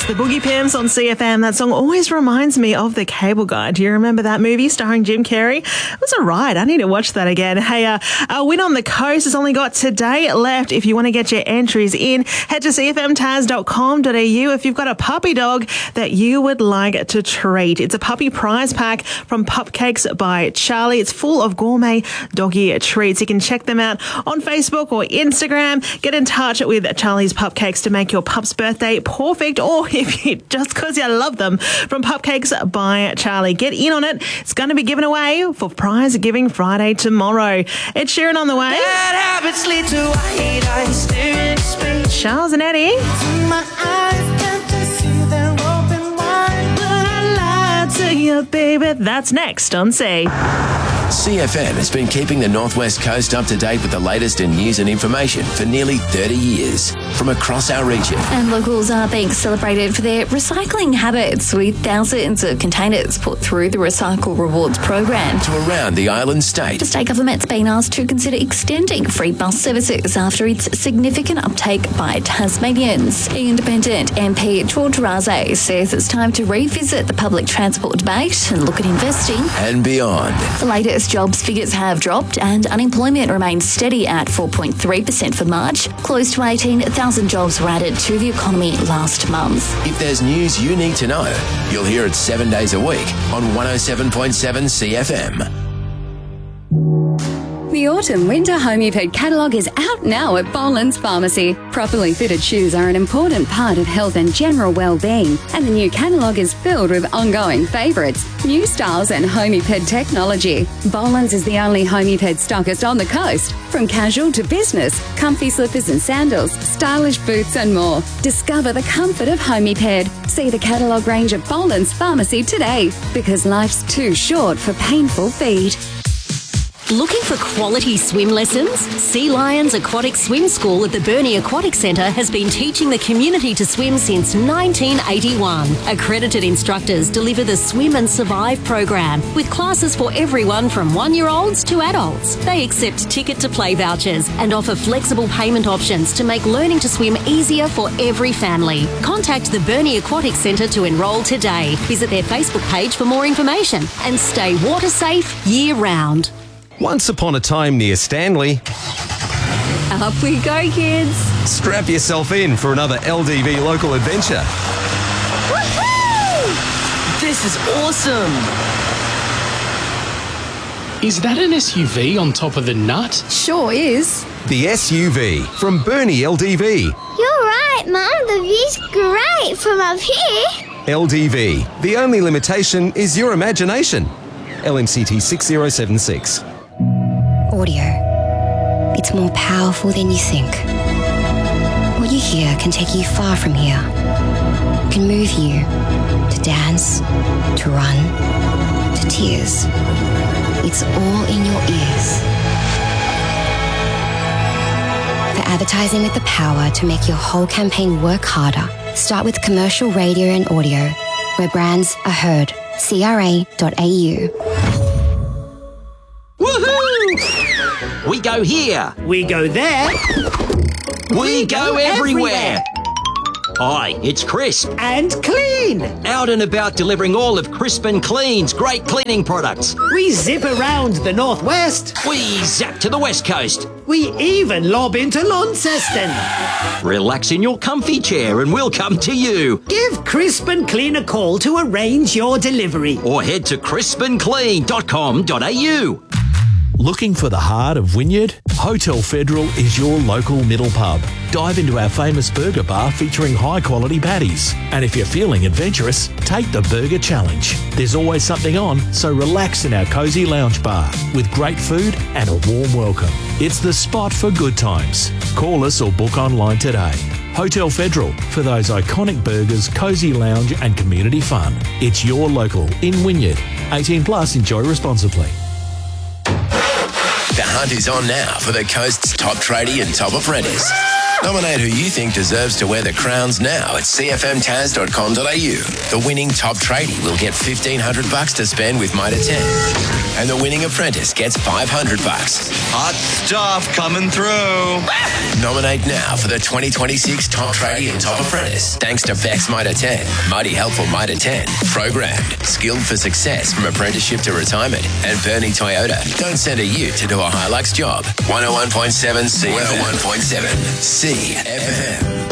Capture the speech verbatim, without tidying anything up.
It's the Boogie Pimps on C F M. That song always reminds me of The Cable Guy. Do you remember that movie starring Jim Carrey? It was all right. I need to watch that again. Hey, uh, uh, Win on the Coast has only got today left. If you want to get your entries in, head to c f m taz dot com dot a u if you've got a puppy dog that you would like to treat. It's a puppy prize pack from Pupcakes by Charlie. It's full of gourmet doggy treats. You can check them out on Facebook or Instagram. Get in touch with Charlie's Pupcakes to make your pup's birthday perfect, or if you just because you love them, from Pupcakes by Charlie. Get in on it. It's going to be given away for Prize Giving Friday tomorrow. Ed Sheeran on the way. Bad habits lead to white eyes staring at space. Charles and Eddie. My eyes can't just see they're open wide, but I lied To you, baby. That's next on C. C F M has been keeping the Northwest Coast up to date with the latest in news and information for nearly thirty years from across our region. And locals are being celebrated for their recycling habits, with thousands of containers put through the Recycle Rewards program. To around the island state. The state government's been asked to consider extending free bus services after its significant uptake by Tasmanians. Independent M P George Raze says it's time to revisit the public transport debate and look at investing. And beyond. The latest jobs figures have dropped and unemployment remains steady at four point three percent for March. Close to eighteen thousand jobs were added to the economy last month. If there's news you need to know, you'll hear it seven days a week on one oh seven point seven C F M. The Autumn-Winter Homeped catalogue is out now at Boland's Pharmacy. Properly fitted shoes are an important part of health and general well-being, and the new catalogue is filled with ongoing favourites, new styles and Homeped technology. Boland's is the only Homeped stockist on the coast. From casual to business, comfy slippers and sandals, stylish boots and more. Discover the comfort of Homeped. See the catalogue range at Boland's Pharmacy today, because life's too short for painful feet. Looking for quality swim lessons? Sea Lions Aquatic Swim School at the Burnie Aquatic Centre has been teaching the community to swim since nineteen eighty-one. Accredited instructors deliver the Swim and Survive program, with classes for everyone from one-year-olds to adults. They accept ticket-to-play vouchers and offer flexible payment options to make learning to swim easier for every family. Contact the Burnie Aquatic Centre to enrol today. Visit their Facebook page for more information and stay water safe year-round. Once upon a time near Stanley. Up we go, kids. Strap yourself in for another L D V local adventure. Woohoo! This is awesome! Is that an S U V on top of the nut? Sure is. The S U V from Burnie L D V. You're right, Mum. The view's great from up here. L D V. The only limitation is your imagination. L M C T six zero seven six. Audio. It's more powerful than you think. What you hear can take you far from here. Can move you to dance, to run, to tears. It's all in your ears. For advertising with the power to make your whole campaign work harder, start with commercial radio and audio, where brands are heard. C R A dot A U. Woohoo! We go here. We go there. We, we go, go everywhere. everywhere. Hi, it's Crisp. And Clean. Out and about delivering all of Crisp and Clean's great cleaning products. We zip around the northwest. We zap to the west coast. We even lob into Launceston. Relax in your comfy chair and we'll come to you. Give Crisp and Clean a call to arrange your delivery. Or head to crisp and clean dot com dot a u. Looking for the heart of Wynyard? Hotel Federal is your local middle pub. Dive into our famous burger bar featuring high-quality patties. And if you're feeling adventurous, take the Burger Challenge. There's always something on, so relax in our cosy lounge bar with great food and a warm welcome. It's the spot for good times. Call us or book online today. Hotel Federal, for those iconic burgers, cosy lounge and community fun. It's your local in Wynyard. eighteen plus, enjoy responsibly. The hunt is on now for the coast's top tradie and top apprentice. Nominate who you think deserves to wear the crowns now at c f m taz dot com dot a u. The winning top tradie will get fifteen hundred bucks to spend with Mitre ten. And the winning apprentice gets five hundred bucks. Hot stuff coming through. Nominate now for the twenty twenty-six Top Tradie and Top Apprentice. Thanks to Bex Mitre ten, Mighty Helpful Mitre ten, Programmed, Skilled for Success from Apprenticeship to Retirement, and Bernie Toyota. Don't send a ute to do a Hilux job. one oh one point seven C F M. one oh one point seven C F M.